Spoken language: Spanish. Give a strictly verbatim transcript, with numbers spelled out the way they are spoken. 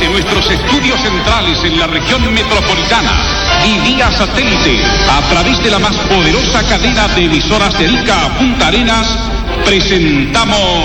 Desde nuestros estudios centrales en la región metropolitana y vía satélite a través de la más poderosa cadena de emisoras de Arica a Punta Arenas, presentamos